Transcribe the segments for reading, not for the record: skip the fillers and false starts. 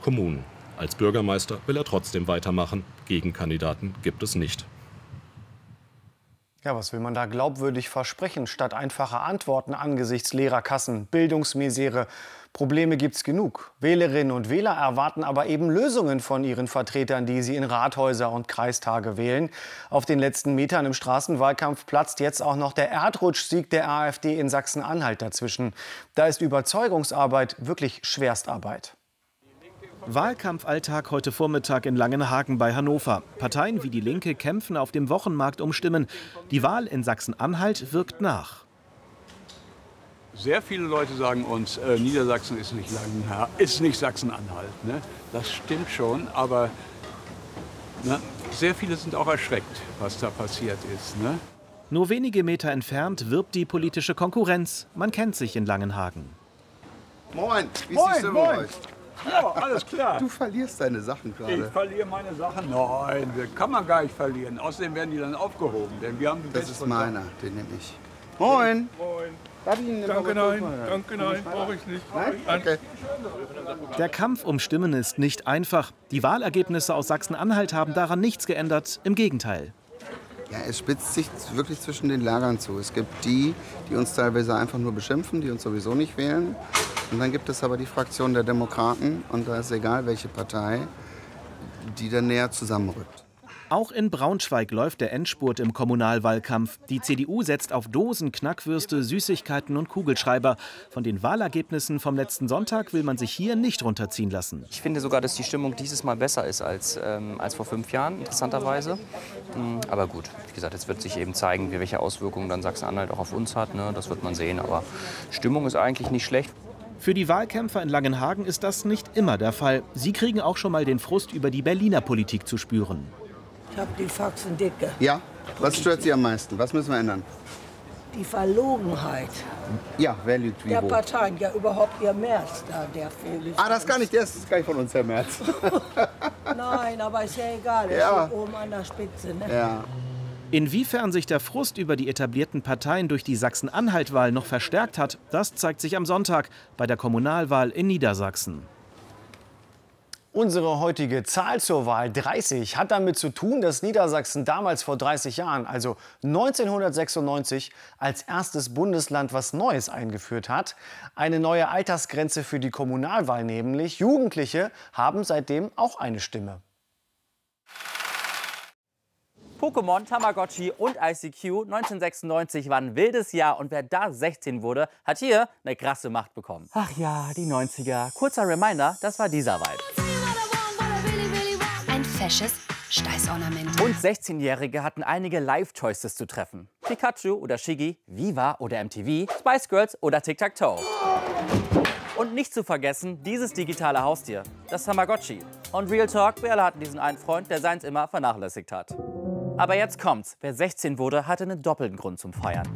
Kommunen. Als Bürgermeister will er trotzdem weitermachen. Gegenkandidaten gibt es nicht. Ja, was will man da glaubwürdig versprechen, statt einfacher Antworten angesichts leerer Kassen, Bildungsmisere? Probleme gibt's genug. Wählerinnen und Wähler erwarten aber eben Lösungen von ihren Vertretern, die sie in Rathäuser und Kreistage wählen. Auf den letzten Metern im Straßenwahlkampf platzt jetzt auch noch der Erdrutschsieg der AfD in Sachsen-Anhalt dazwischen. Da ist Überzeugungsarbeit wirklich Schwerstarbeit. Wahlkampfalltag heute Vormittag in Langenhagen bei Hannover. Parteien wie die Linke kämpfen auf dem Wochenmarkt um Stimmen. Die Wahl in Sachsen-Anhalt wirkt nach. Sehr viele Leute sagen uns, Niedersachsen ist nicht Sachsen-Anhalt. Ne? Das stimmt schon, aber ne, sehr viele sind auch erschreckt, was da passiert ist. Ne? Nur wenige Meter entfernt wirbt die politische Konkurrenz. Man kennt sich in Langenhagen. Moin, wie ist die Stimmung bei euch? Ja, alles klar. Du verlierst deine Sachen gerade. Ich verliere meine Sachen? Nein, das kann man gar nicht verlieren. Außerdem werden die dann aufgehoben, denn wir haben die Das ist meiner, den nehme ich. Moin. Moin. Darf ich Ihnen Danke, nein, brauche ich nicht. Nein? Okay. Der Kampf um Stimmen ist nicht einfach. Die Wahlergebnisse aus Sachsen-Anhalt haben daran nichts geändert. Im Gegenteil. Ja, es spitzt sich wirklich zwischen den Lagern zu. Es gibt die, die uns teilweise einfach nur beschimpfen, die uns sowieso nicht wählen. Und dann gibt es aber die Fraktion der Demokraten, und da ist egal, welche Partei, die dann näher zusammenrückt. Auch in Braunschweig läuft der Endspurt im Kommunalwahlkampf. Die CDU setzt auf Dosen, Knackwürste, Süßigkeiten und Kugelschreiber. Von den Wahlergebnissen vom letzten Sonntag will man sich hier nicht runterziehen lassen. Ich finde sogar, dass die Stimmung dieses Mal besser ist als vor 5 Jahren, interessanterweise. Aber gut, wie gesagt, jetzt wird sich eben zeigen, welche Auswirkungen dann Sachsen-Anhalt auch auf uns hat. Ne? Das wird man sehen, aber Stimmung ist eigentlich nicht schlecht. Für die Wahlkämpfer in Langenhagen ist das nicht immer der Fall. Sie kriegen auch schon mal den Frust über die Berliner Politik zu spüren. Ich habe die Faxen dicke. Ja? Was stört Sie am meisten? Was müssen wir ändern? Die Verlogenheit Ja, wer lügt wie der wo? Parteien, ja überhaupt Ihr Merz, da, der Vogel. Ah, das ist gar nicht von uns, Herr Merz. Nein, aber ist ja egal, er Ja. ist oben an der Spitze. Ne? Ja. Inwiefern sich der Frust über die etablierten Parteien durch die Sachsen-Anhalt-Wahl noch verstärkt hat, das zeigt sich am Sonntag bei der Kommunalwahl in Niedersachsen. Unsere heutige Zahl zur Wahl 30 hat damit zu tun, dass Niedersachsen damals vor 30 Jahren, also 1996, als erstes Bundesland was Neues eingeführt hat. Eine neue Altersgrenze für die Kommunalwahl nämlich. Jugendliche haben seitdem auch eine Stimme. Pokémon, Tamagotchi und ICQ 1996 war ein wildes Jahr und wer da 16 wurde, hat hier eine krasse Macht bekommen. Ach ja, die 90er. Kurzer Reminder, das war dieser Vibe. Ein fesches Steißornament. Und 16-Jährige hatten einige Life-Choices zu treffen. Pikachu oder Shiggy, Viva oder MTV, Spice Girls oder Tic-Tac-Toe. Und nicht zu vergessen, dieses digitale Haustier, das Tamagotchi. Und Real Talk, wir alle hatten diesen einen Freund, der seins immer vernachlässigt hat. Aber jetzt kommt's. Wer 16 wurde, hatte einen doppelten Grund zum Feiern.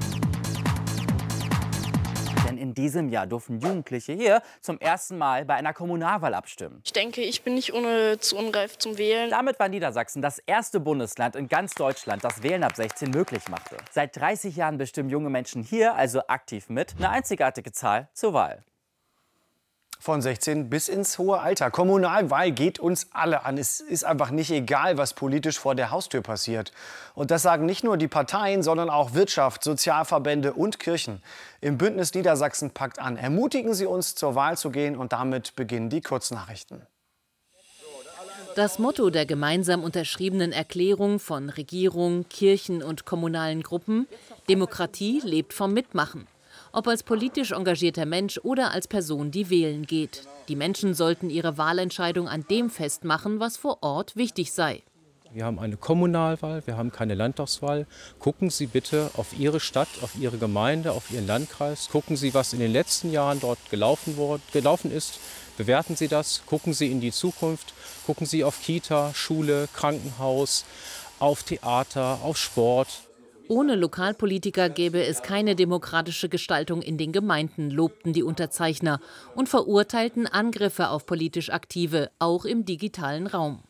Denn in diesem Jahr durften Jugendliche hier zum ersten Mal bei einer Kommunalwahl abstimmen. Ich denke, ich bin nicht zu unreif zum Wählen. Damit war Niedersachsen das erste Bundesland in ganz Deutschland, das Wählen ab 16 möglich machte. Seit 30 Jahren bestimmen junge Menschen hier also aktiv mit. Eine einzigartige Zahl zur Wahl. Von 16 bis ins hohe Alter. Kommunalwahl geht uns alle an. Es ist einfach nicht egal, was politisch vor der Haustür passiert. Und das sagen nicht nur die Parteien, sondern auch Wirtschaft, Sozialverbände und Kirchen. Im Bündnis Niedersachsen packt an. Ermutigen Sie uns, zur Wahl zu gehen. Und damit beginnen die Kurznachrichten. Das Motto der gemeinsam unterschriebenen Erklärung von Regierung, Kirchen und kommunalen Gruppen: Demokratie lebt vom Mitmachen. Ob als politisch engagierter Mensch oder als Person, die wählen geht. Die Menschen sollten ihre Wahlentscheidung an dem festmachen, was vor Ort wichtig sei. Wir haben eine Kommunalwahl, wir haben keine Landtagswahl. Gucken Sie bitte auf Ihre Stadt, auf Ihre Gemeinde, auf Ihren Landkreis. Gucken Sie, was in den letzten Jahren dort gelaufen ist. Bewerten Sie das, gucken Sie in die Zukunft. Gucken Sie auf Kita, Schule, Krankenhaus, auf Theater, auf Sport. Ohne Lokalpolitiker gäbe es keine demokratische Gestaltung in den Gemeinden, lobten die Unterzeichner und verurteilten Angriffe auf politisch Aktive, auch im digitalen Raum.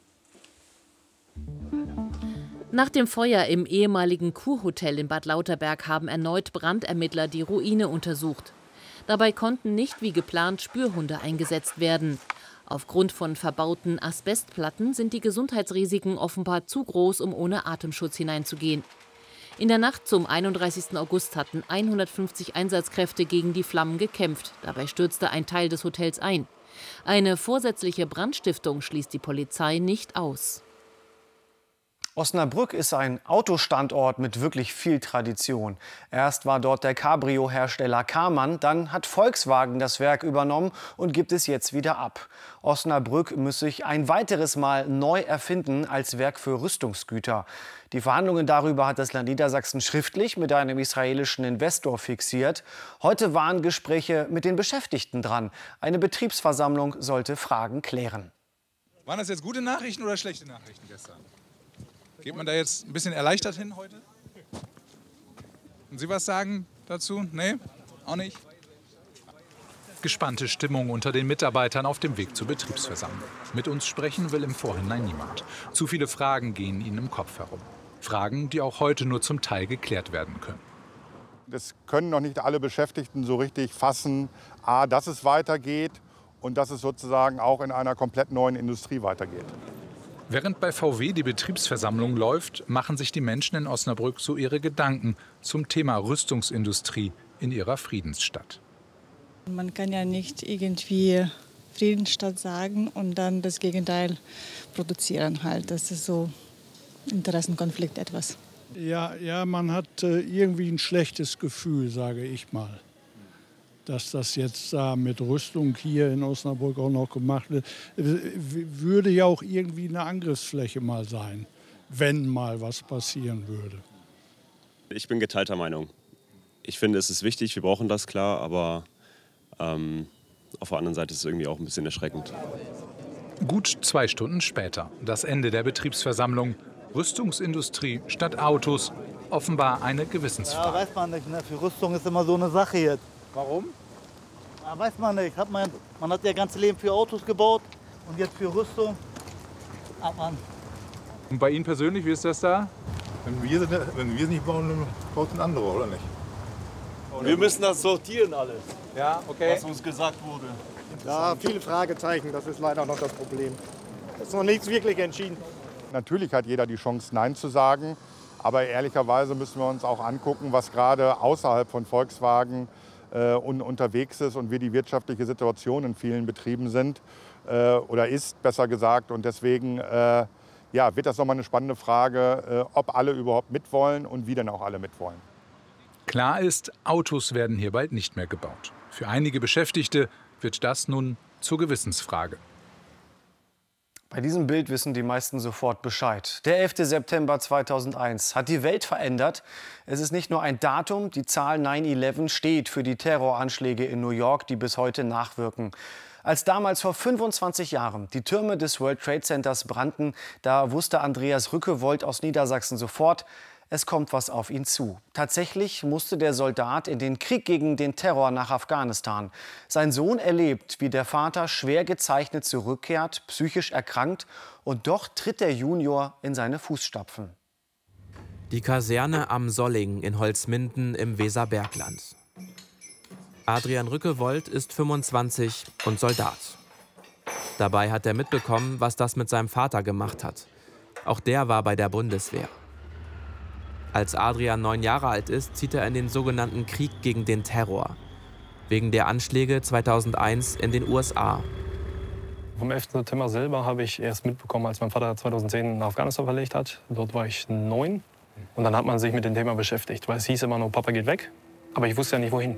Nach dem Feuer im ehemaligen Kurhotel in Bad Lauterberg haben erneut Brandermittler die Ruine untersucht. Dabei konnten nicht wie geplant Spürhunde eingesetzt werden. Aufgrund von verbauten Asbestplatten sind die Gesundheitsrisiken offenbar zu groß, um ohne Atemschutz hineinzugehen. In der Nacht zum 31. August hatten 150 Einsatzkräfte gegen die Flammen gekämpft. Dabei stürzte ein Teil des Hotels ein. Eine vorsätzliche Brandstiftung schließt die Polizei nicht aus. Osnabrück ist ein Autostandort mit wirklich viel Tradition. Erst war dort der Cabrio-Hersteller Karmann, dann hat Volkswagen das Werk übernommen und gibt es jetzt wieder ab. Osnabrück muss sich ein weiteres Mal neu erfinden als Werk für Rüstungsgüter. Die Verhandlungen darüber hat das Land Niedersachsen schriftlich mit einem israelischen Investor fixiert. Heute waren Gespräche mit den Beschäftigten dran. Eine Betriebsversammlung sollte Fragen klären. Waren das jetzt gute Nachrichten oder schlechte Nachrichten gestern? Geht man da jetzt ein bisschen erleichtert hin heute? Und Sie was sagen dazu? Nee? Auch nicht? Gespannte Stimmung unter den Mitarbeitern auf dem Weg zur Betriebsversammlung. Mit uns sprechen will im Vorhinein niemand. Zu viele Fragen gehen ihnen im Kopf herum. Fragen, die auch heute nur zum Teil geklärt werden können. Das können noch nicht alle Beschäftigten so richtig fassen, dass es weitergeht und dass es sozusagen auch in einer komplett neuen Industrie weitergeht. Während bei VW die Betriebsversammlung läuft, machen sich die Menschen in Osnabrück so ihre Gedanken zum Thema Rüstungsindustrie in ihrer Friedensstadt. Man kann ja nicht irgendwie Friedensstadt sagen und dann das Gegenteil produzieren halt. Das ist so Interessenkonflikt etwas. Ja, man hat irgendwie ein schlechtes Gefühl, sage ich mal. Dass das jetzt da mit Rüstung hier in Osnabrück auch noch gemacht wird, würde ja auch irgendwie eine Angriffsfläche mal sein, wenn mal was passieren würde. Ich bin geteilter Meinung. Ich finde, es ist wichtig, wir brauchen das, klar, aber auf der anderen Seite ist es irgendwie auch ein bisschen erschreckend. Gut 2 Stunden später, das Ende der Betriebsversammlung. Rüstungsindustrie statt Autos, offenbar eine Gewissensfrage. Ja, weiß man nicht, ne? Für Rüstung ist immer so eine Sache jetzt. Warum? Ja, weiß man nicht. Man hat ja ganze Leben für Autos gebaut und jetzt für Rüstung. Und bei Ihnen persönlich, wie ist das da? Wenn wir es nicht bauen, dann baut ein anderer, oder nicht? Wir müssen das sortieren alles, ja, okay. was uns gesagt wurde. Ja, viele Fragezeichen, das ist leider noch das Problem. Es ist noch nichts wirklich entschieden. Natürlich hat jeder die Chance, Nein zu sagen. Aber ehrlicherweise müssen wir uns auch angucken, was gerade außerhalb von Volkswagen unterwegs ist und wie die wirtschaftliche Situation in vielen Betrieben sind oder ist, besser gesagt. Und deswegen wird das nochmal eine spannende Frage, ob alle überhaupt mitwollen und wie denn auch alle mitwollen. Klar ist, Autos werden hier bald nicht mehr gebaut. Für einige Beschäftigte wird das nun zur Gewissensfrage. Bei diesem Bild wissen die meisten sofort Bescheid. Der 11. September 2001 hat die Welt verändert. Es ist nicht nur ein Datum, die Zahl 9/11 steht für die Terroranschläge in New York, die bis heute nachwirken. Als damals vor 25 Jahren die Türme des World Trade Centers brannten, da wusste Andreas Rückewold aus Niedersachsen sofort, es kommt was auf ihn zu. Tatsächlich musste der Soldat in den Krieg gegen den Terror nach Afghanistan. Sein Sohn erlebt, wie der Vater schwer gezeichnet zurückkehrt, psychisch erkrankt. Und doch tritt der Junior in seine Fußstapfen. Die Kaserne am Solling in Holzminden im Weserbergland. Adrian Rückewold ist 25 und Soldat. Dabei hat er mitbekommen, was das mit seinem Vater gemacht hat. Auch der war bei der Bundeswehr. Als Adrian 9 Jahre alt ist, zieht er in den sogenannten Krieg gegen den Terror. Wegen der Anschläge 2001 in den USA. Vom 11. September selber habe ich erst mitbekommen, als mein Vater 2010 nach Afghanistan verlegt hat. Dort war ich 9. Und dann hat man sich mit dem Thema beschäftigt. Weil es hieß immer nur, Papa geht weg. Aber ich wusste ja nicht, wohin.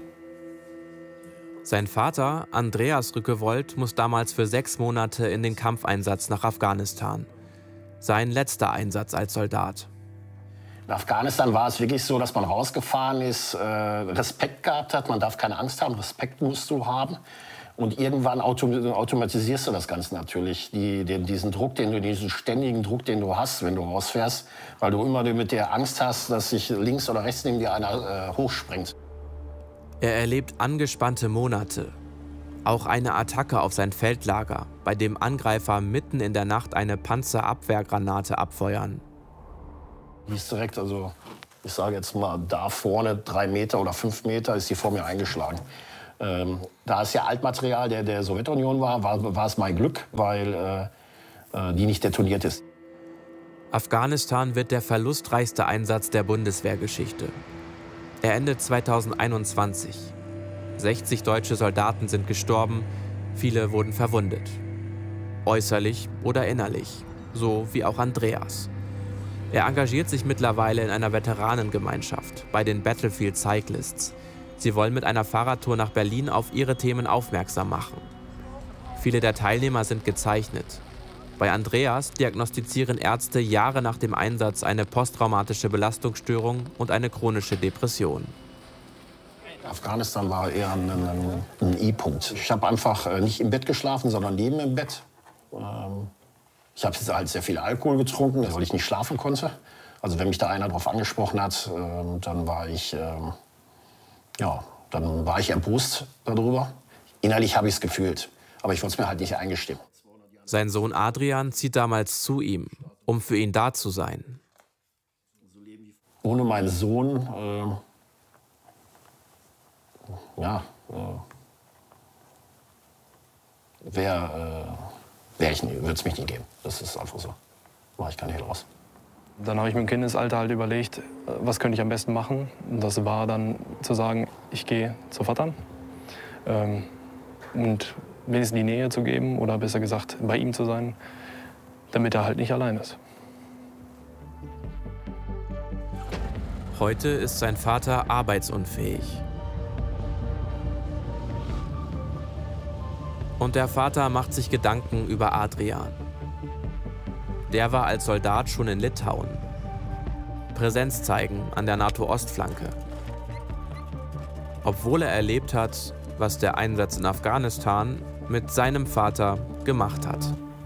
Sein Vater, Andreas Rückewold, muss damals für 6 Monate in den Kampfeinsatz nach Afghanistan. Sein letzter Einsatz als Soldat. In Afghanistan war es wirklich so, dass man rausgefahren ist, Respekt gehabt hat. Man darf keine Angst haben, Respekt musst du haben. Und irgendwann automatisierst du das Ganze natürlich. Diesen Druck, diesen ständigen Druck, den du hast, wenn du rausfährst. Weil du immer mit der Angst hast, dass sich links oder rechts neben dir einer hochspringt. Er erlebt angespannte Monate. Auch eine Attacke auf sein Feldlager, bei dem Angreifer mitten in der Nacht eine Panzerabwehrgranate abfeuern. Die ist direkt, also ich sage jetzt mal, da vorne 3 Meter oder 5 Meter ist die vor mir eingeschlagen. Da es ja Altmaterial der Sowjetunion war es mein Glück, weil die nicht detoniert ist. Afghanistan wird der verlustreichste Einsatz der Bundeswehrgeschichte. Er endet 2021. 60 deutsche Soldaten sind gestorben, viele wurden verwundet. Äußerlich oder innerlich, so wie auch Andreas. Er engagiert sich mittlerweile in einer Veteranengemeinschaft, bei den Battlefield Cyclists. Sie wollen mit einer Fahrradtour nach Berlin auf ihre Themen aufmerksam machen. Viele der Teilnehmer sind gezeichnet. Bei Andreas diagnostizieren Ärzte Jahre nach dem Einsatz eine posttraumatische Belastungsstörung und eine chronische Depression. Afghanistan war eher ein I-Punkt. Ich habe einfach nicht im Bett geschlafen, sondern neben dem Bett. Ich habe halt sehr viel Alkohol getrunken, weil ich nicht schlafen konnte. Also wenn mich da einer darauf angesprochen hat, dann war ich erbost darüber. Innerlich habe ich es gefühlt, aber ich wollte es mir halt nicht eingestehen. Sein Sohn Adrian zieht damals zu ihm, um für ihn da zu sein. Ohne meinen Sohn, würde es mich nie geben. Das ist einfach so. Mache ich keinen Hehl raus. Dann habe ich mir im Kindesalter halt überlegt, was könnte ich am besten machen. Und das war dann zu sagen, ich gehe zu Vater und wenigstens die Nähe zu geben oder besser gesagt bei ihm zu sein, damit er halt nicht allein ist. Heute ist sein Vater arbeitsunfähig. Und der Vater macht sich Gedanken über Adrian. Der war als Soldat schon in Litauen. Präsenz zeigen an der NATO-Ostflanke. Obwohl er erlebt hat, was der Einsatz in Afghanistan mit seinem Vater gemacht hat.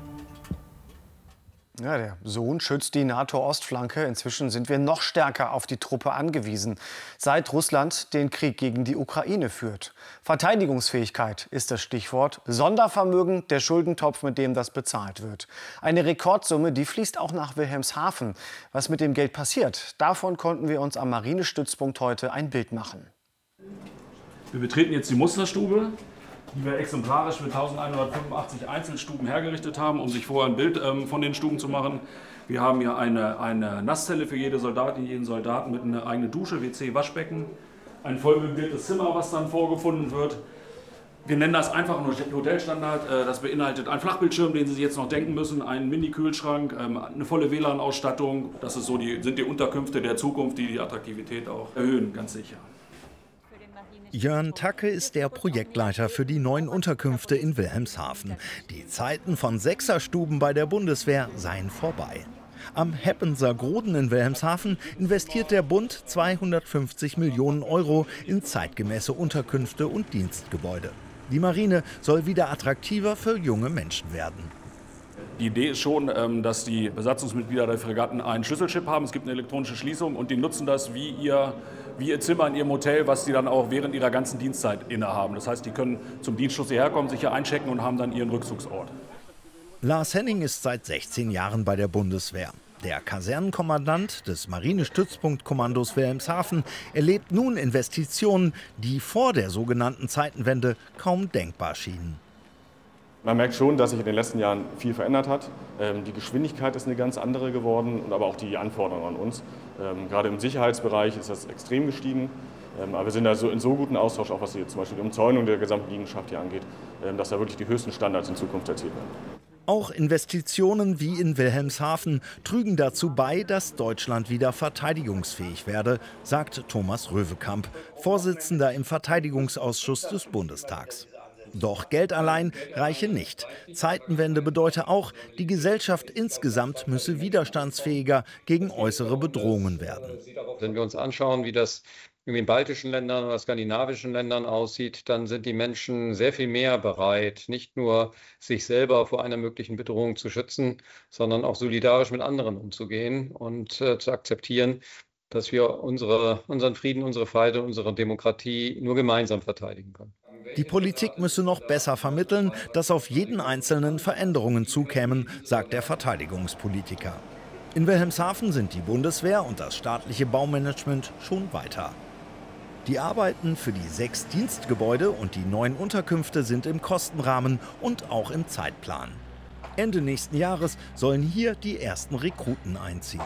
Ja, der Sohn schützt die NATO-Ostflanke. Inzwischen sind wir noch stärker auf die Truppe angewiesen, seit Russland den Krieg gegen die Ukraine führt. Verteidigungsfähigkeit ist das Stichwort. Sondervermögen, der Schuldentopf, mit dem das bezahlt wird. Eine Rekordsumme, die fließt auch nach Wilhelmshaven. Was mit dem Geld passiert, davon konnten wir uns am Marinestützpunkt heute ein Bild machen. Wir betreten jetzt die Musterstube, die wir exemplarisch für 1185 Einzelstuben hergerichtet haben, um sich vorher ein Bild von den Stuben zu machen. Wir haben hier eine Nasszelle für jede Soldatin, jeden Soldaten mit einer eigenen Dusche, WC, Waschbecken. Ein vollmöbliertes Zimmer, was dann vorgefunden wird. Wir nennen das einfach einen Hotelstandard. Das beinhaltet einen Flachbildschirm, den Sie sich jetzt noch denken müssen, einen Mini-Kühlschrank, eine volle WLAN-Ausstattung. Das ist sind die Unterkünfte der Zukunft, die die Attraktivität auch erhöhen, ganz sicher. Jörn Tacke ist der Projektleiter für die neuen Unterkünfte in Wilhelmshaven. Die Zeiten von Sechserstuben bei der Bundeswehr seien vorbei. Am Heppenser Groden in Wilhelmshaven investiert der Bund 250 Millionen Euro in zeitgemäße Unterkünfte und Dienstgebäude. Die Marine soll wieder attraktiver für junge Menschen werden. Die Idee ist schon, dass die Besatzungsmitglieder der Fregatten einen Schlüsselchip haben. Es gibt eine elektronische Schließung und die nutzen das wie ihr Zimmer in ihrem Hotel, was sie dann auch während ihrer ganzen Dienstzeit innehaben. Das heißt, die können zum Dienstschluss hierher kommen, sich hier einchecken und haben dann ihren Rückzugsort. Lars Henning ist seit 16 Jahren bei der Bundeswehr. Der Kasernenkommandant des Marinestützpunktkommandos Wilhelmshaven erlebt nun Investitionen, die vor der sogenannten Zeitenwende kaum denkbar schienen. Man merkt schon, dass sich in den letzten Jahren viel verändert hat. Die Geschwindigkeit ist eine ganz andere geworden und aber auch die Anforderungen an uns. Gerade im Sicherheitsbereich ist das extrem gestiegen. Aber wir sind da in so guten Austausch, auch was zum Beispiel die Umzäunung der gesamten Liegenschaft hier angeht, dass da wirklich die höchsten Standards in Zukunft erzielt werden. Auch Investitionen wie in Wilhelmshaven trügen dazu bei, dass Deutschland wieder verteidigungsfähig werde, sagt Thomas Röwekamp, Vorsitzender im Verteidigungsausschuss des Bundestags. Doch Geld allein reiche nicht. Zeitenwende bedeute auch, die Gesellschaft insgesamt müsse widerstandsfähiger gegen äußere Bedrohungen werden. Wenn wir uns anschauen, wie das in den baltischen Ländern oder skandinavischen Ländern aussieht, dann sind die Menschen sehr viel mehr bereit, nicht nur sich selber vor einer möglichen Bedrohung zu schützen, sondern auch solidarisch mit anderen umzugehen und zu akzeptieren, dass wir unseren Frieden, unsere Freiheit und unsere Demokratie nur gemeinsam verteidigen können. Die Politik müsse noch besser vermitteln, dass auf jeden Einzelnen Veränderungen zukämen, sagt der Verteidigungspolitiker. In Wilhelmshaven sind die Bundeswehr und das staatliche Baumanagement schon weiter. Die Arbeiten für die 6 Dienstgebäude und die 9 Unterkünfte sind im Kostenrahmen und auch im Zeitplan. Ende nächsten Jahres sollen hier die ersten Rekruten einziehen.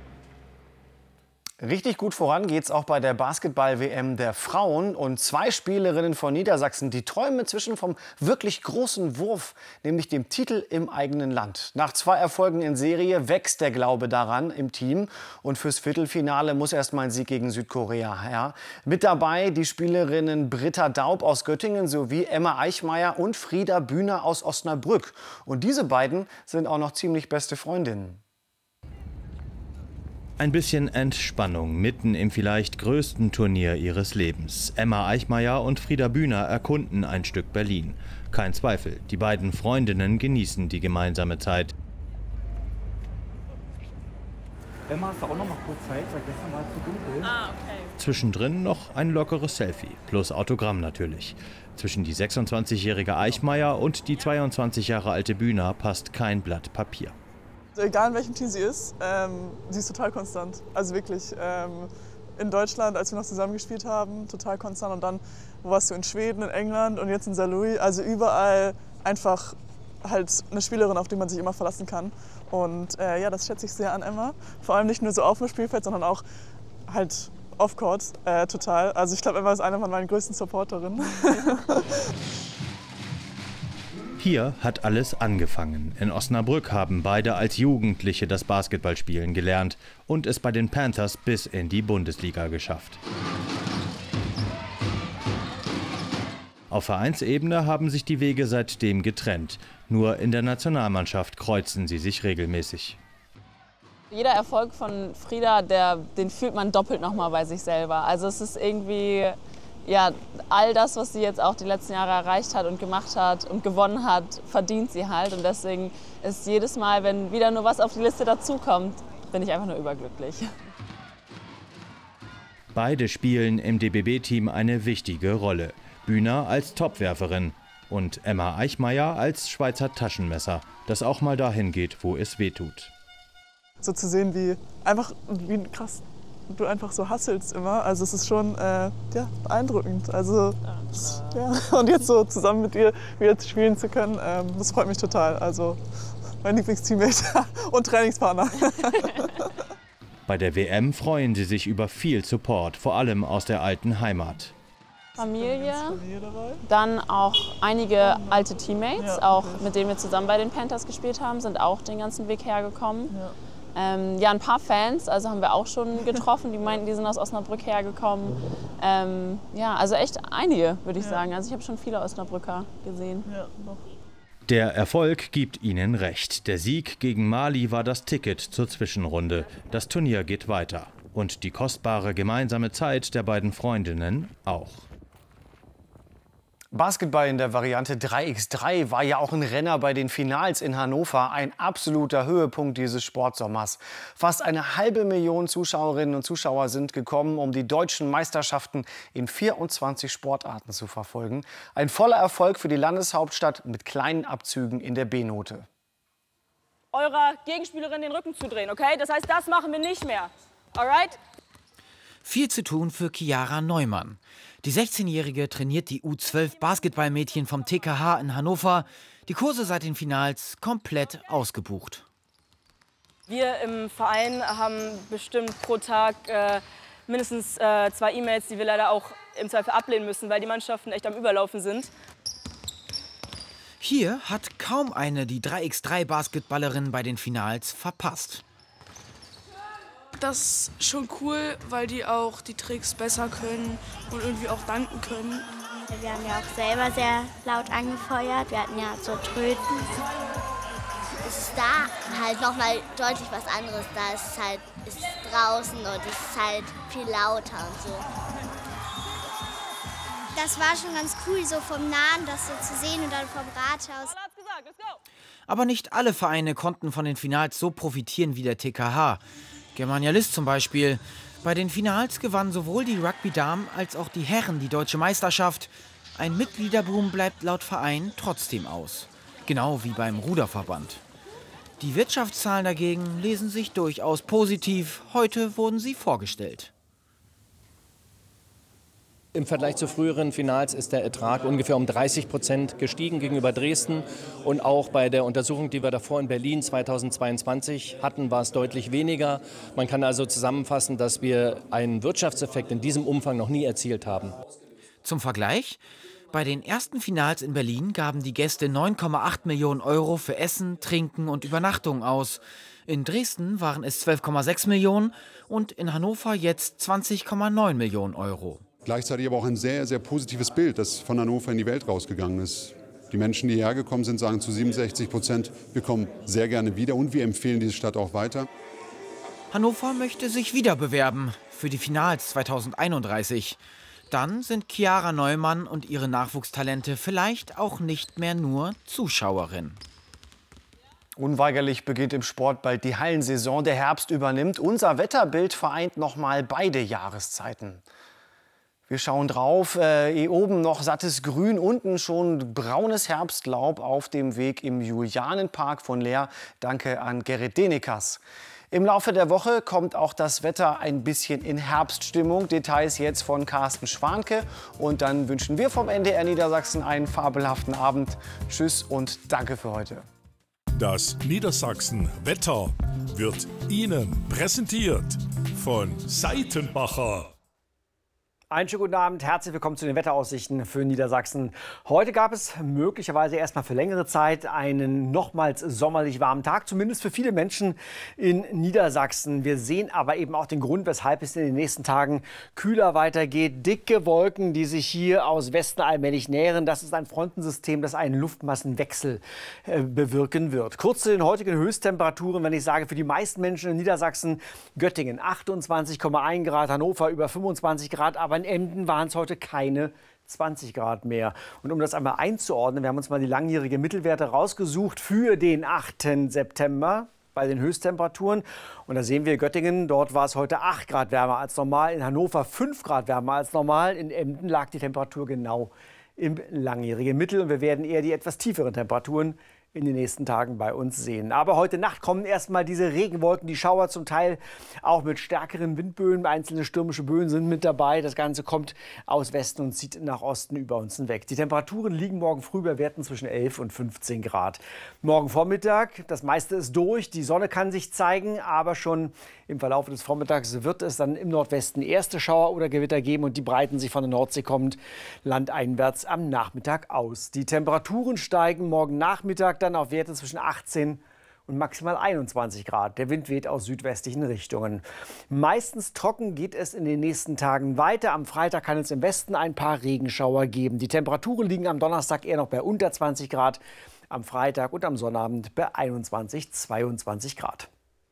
Richtig gut voran geht's auch bei der Basketball-WM der Frauen. Und 2 Spielerinnen von Niedersachsen, die träumen inzwischen vom wirklich großen Wurf, nämlich dem Titel im eigenen Land. Nach 2 Erfolgen in Serie wächst der Glaube daran im Team. Und fürs Viertelfinale muss erst mal ein Sieg gegen Südkorea her. Mit dabei die Spielerinnen Britta Daub aus Göttingen sowie Emma Eichmeier und Frieda Bühner aus Osnabrück. Und diese beiden sind auch noch ziemlich beste Freundinnen. Ein bisschen Entspannung mitten im vielleicht größten Turnier ihres Lebens. Emma Eichmeier und Frieda Bühner erkunden ein Stück Berlin. Kein Zweifel, die beiden Freundinnen genießen die gemeinsame Zeit. Emma, hast du auch noch mal kurz Zeit? Weil gestern war es zu dunkel. Ah, okay. Zwischendrin noch ein lockeres Selfie, plus Autogramm natürlich. Zwischen die 26-jährige Eichmeier und die 22 Jahre alte Bühner passt kein Blatt Papier. Egal in welchem Team sie ist total konstant. Also wirklich, in Deutschland, als wir noch zusammen gespielt haben, total konstant. Und dann, wo warst du, in Schweden, in England und jetzt in Saarlouis. Also überall einfach halt eine Spielerin, auf die man sich immer verlassen kann. Und ja, das schätze ich sehr an Emma. Vor allem nicht nur so auf dem Spielfeld, sondern auch halt off-court total. Also ich glaube, Emma ist eine von meinen größten Supporterinnen. Hier hat alles angefangen. In Osnabrück haben beide als Jugendliche das Basketballspielen gelernt und es bei den Panthers bis in die Bundesliga geschafft. Auf Vereinsebene haben sich die Wege seitdem getrennt. Nur in der Nationalmannschaft kreuzen sie sich regelmäßig. Jeder Erfolg von Frieda, den fühlt man doppelt nochmal bei sich selber. Also es ist irgendwie, ja, all das, was sie jetzt auch die letzten Jahre erreicht hat und gemacht hat und gewonnen hat, verdient sie halt. Und deswegen ist jedes Mal, wenn wieder nur was auf die Liste dazukommt, bin ich einfach nur überglücklich. Beide spielen im DBB-Team eine wichtige Rolle. Bühner als Topwerferin und Emma Eichmeier als Schweizer Taschenmesser, das auch mal dahin geht, wo es weh tut. So zu sehen, wie krass du einfach so hasselst immer. Also es ist schon ja, beeindruckend. Also, ja. Und jetzt so zusammen mit ihr wieder spielen zu können, das freut mich total. Also mein Lieblingsteammate und Trainingspartner. Bei der WM freuen sie sich über viel Support, vor allem aus der alten Heimat. Familie, dann auch einige alte Teammates, auch mit denen wir zusammen bei den Panthers gespielt haben, sind auch den ganzen Weg hergekommen. Ja, ein paar Fans, also haben wir auch schon getroffen, die meinten, die sind aus Osnabrück hergekommen. Ja, also echt einige, würde ich sagen. Also ich habe schon viele Osnabrücker gesehen. Ja, noch. Der Erfolg gibt ihnen recht. Der Sieg gegen Mali war das Ticket zur Zwischenrunde. Das Turnier geht weiter. Und die kostbare gemeinsame Zeit der beiden Freundinnen auch. Basketball in der Variante 3x3 war ja auch ein Renner bei den Finals in Hannover. Ein absoluter Höhepunkt dieses Sportsommers. Fast 500.000 Zuschauerinnen und Zuschauer sind gekommen, um die deutschen Meisterschaften in 24 Sportarten zu verfolgen. Ein voller Erfolg für die Landeshauptstadt mit kleinen Abzügen in der B-Note. Eurer Gegenspielerin den Rücken zudrehen, okay? Das heißt, das machen wir nicht mehr. Alright? Viel zu tun für Chiara Neumann. Die 16-Jährige trainiert die U12-Basketballmädchen vom TKH in Hannover. Die Kurse seit den Finals komplett ausgebucht. Wir im Verein haben bestimmt pro Tag mindestens 2 E-Mails, die wir leider auch im Zweifel ablehnen müssen, weil die Mannschaften echt am Überlaufen sind. Hier hat kaum eine die 3x3-Basketballerin bei den Finals verpasst. Das ist schon cool, weil die auch die Tricks besser können und irgendwie auch danken können. Wir haben ja auch selber sehr laut angefeuert. Wir hatten ja so Tröten. Es ist da halt nochmal deutlich was anderes. Da ist es halt draußen und es ist halt viel lauter und so. Das war schon ganz cool, so vom Nahen das so zu sehen und dann vom Rathaus. Aber nicht alle Vereine konnten von den Finals so profitieren wie der TKH. Germania List zum Beispiel. Bei den Finals gewannen sowohl die Rugby-Damen als auch die Herren die deutsche Meisterschaft. Ein Mitgliederboom bleibt laut Verein trotzdem aus. Genau wie beim Ruderverband. Die Wirtschaftszahlen dagegen lesen sich durchaus positiv. Heute wurden sie vorgestellt. Im Vergleich zu früheren Finals ist der Ertrag ungefähr um 30% gestiegen gegenüber Dresden. Und auch bei der Untersuchung, die wir davor in Berlin 2022 hatten, war es deutlich weniger. Man kann also zusammenfassen, dass wir einen Wirtschaftseffekt in diesem Umfang noch nie erzielt haben. Zum Vergleich: Bei den ersten Finals in Berlin gaben die Gäste 9,8 Millionen Euro für Essen, Trinken und Übernachtung aus. In Dresden waren es 12,6 Millionen und in Hannover jetzt 20,9 Millionen Euro. Gleichzeitig aber auch ein sehr, sehr positives Bild, das von Hannover in die Welt rausgegangen ist. Die Menschen, die hierher gekommen sind, sagen zu 67%, wir kommen sehr gerne wieder und wir empfehlen diese Stadt auch weiter. Hannover möchte sich wieder bewerben für die Finals 2031. Dann sind Chiara Neumann und ihre Nachwuchstalente vielleicht auch nicht mehr nur Zuschauerin. Unweigerlich beginnt im Sport bald die Hallensaison. Der Herbst übernimmt. Unser Wetterbild vereint nochmal beide Jahreszeiten. Wir schauen drauf, hier oben noch sattes Grün, unten schon braunes Herbstlaub auf dem Weg im Julianenpark von Leer. Danke an Gerrit Denekas. Im Laufe der Woche kommt auch das Wetter ein bisschen in Herbststimmung. Details jetzt von Carsten Schwanke. Und dann wünschen wir vom NDR Niedersachsen einen fabelhaften Abend. Tschüss und danke für heute. Das Niedersachsen Wetter wird Ihnen präsentiert von Seitenbacher. Einen schönen guten Abend, herzlich willkommen zu den Wetteraussichten für Niedersachsen. Heute gab es möglicherweise erstmal für längere Zeit einen nochmals sommerlich warmen Tag, zumindest für viele Menschen in Niedersachsen. Wir sehen aber eben auch den Grund, weshalb es in den nächsten Tagen kühler weitergeht. Dicke Wolken, die sich hier aus Westen allmählich nähern. Das ist ein Frontensystem, das einen Luftmassenwechsel bewirken wird. Kurz zu den heutigen Höchsttemperaturen, wenn ich sage, für die meisten Menschen in Niedersachsen: Göttingen 28,1 Grad, Hannover über 25 Grad, aber in Emden waren es heute keine 20 Grad mehr. Und um das einmal einzuordnen, wir haben uns mal die langjährige Mittelwerte rausgesucht für den 8. September bei den Höchsttemperaturen. Und da sehen wir Göttingen, dort war es heute 8 Grad wärmer als normal, in Hannover 5 Grad wärmer als normal, in Emden lag die Temperatur genau im langjährigen Mittel. Und wir werden eher die etwas tieferen Temperaturen in den nächsten Tagen bei uns sehen. Aber heute Nacht kommen erstmal diese Regenwolken, die Schauer, zum Teil auch mit stärkeren Windböen. Einzelne stürmische Böen sind mit dabei. Das Ganze kommt aus Westen und zieht nach Osten über uns hinweg. Die Temperaturen liegen morgen früh bei Werten zwischen 11 und 15 Grad. Morgen Vormittag, das meiste ist durch. Die Sonne kann sich zeigen, aber schon im Verlauf des Vormittags wird es dann im Nordwesten erste Schauer oder Gewitter geben und die breiten sich von der Nordsee kommend landeinwärts am Nachmittag aus. Die Temperaturen steigen morgen Nachmittag dann auf Werte zwischen 18 und maximal 21 Grad. Der Wind weht aus südwestlichen Richtungen. Meistens trocken geht es in den nächsten Tagen weiter. Am Freitag kann es im Westen ein paar Regenschauer geben. Die Temperaturen liegen am Donnerstag eher noch bei unter 20 Grad, am Freitag und am Sonnabend bei 21, 22 Grad.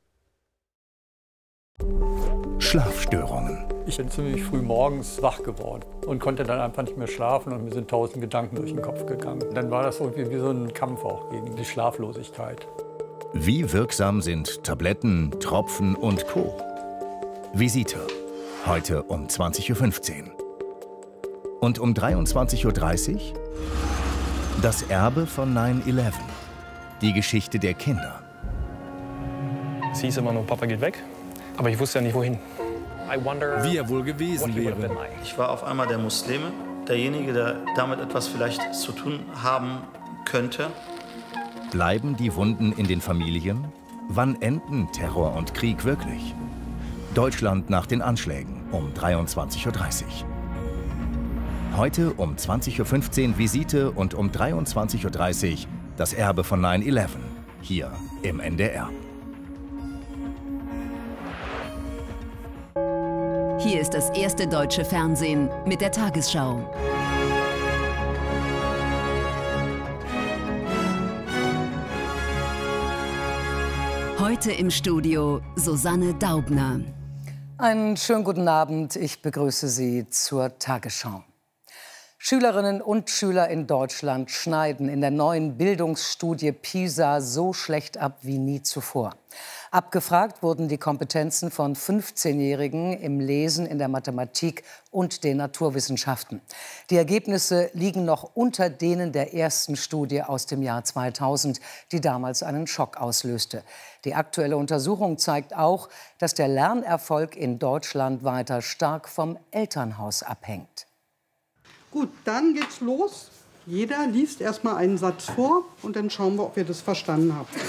Schlafstörungen. Ich bin ziemlich früh morgens wach geworden und konnte dann einfach nicht mehr schlafen und mir sind 1000 Gedanken durch den Kopf gegangen. Dann war das irgendwie wie so ein Kampf auch gegen die Schlaflosigkeit. Wie wirksam sind Tabletten, Tropfen und Co.? Visite. Heute um 20:15 Uhr. Und um 23:30 Uhr? Das Erbe von 9/11. Die Geschichte der Kinder. Es hieß immer nur, Papa geht weg. Aber ich wusste ja nicht, wohin. Wie er wohl gewesen wäre. Ich war auf einmal der Muslime, derjenige, der damit etwas vielleicht zu tun haben könnte. Bleiben die Wunden in den Familien? Wann enden Terror und Krieg wirklich? Deutschland nach den Anschlägen um 23:30 Uhr. Heute um 20:15 Uhr Visite und um 23:30 Uhr das Erbe von 9/11. Hier im NDR. Hier ist das erste deutsche Fernsehen mit der Tagesschau. Heute im Studio Susanne Daubner. Einen schönen guten Abend. Ich begrüße Sie zur Tagesschau. Schülerinnen und Schüler in Deutschland schneiden in der neuen Bildungsstudie PISA so schlecht ab wie nie zuvor. Abgefragt wurden die Kompetenzen von 15-Jährigen im Lesen, in der Mathematik und den Naturwissenschaften. Die Ergebnisse liegen noch unter denen der ersten Studie aus dem Jahr 2000, die damals einen Schock auslöste. Die aktuelle Untersuchung zeigt auch, dass der Lernerfolg in Deutschland weiter stark vom Elternhaus abhängt. Gut, dann geht's los. Jeder liest erstmal einen Satz vor und dann schauen wir, ob ihr das verstanden habt.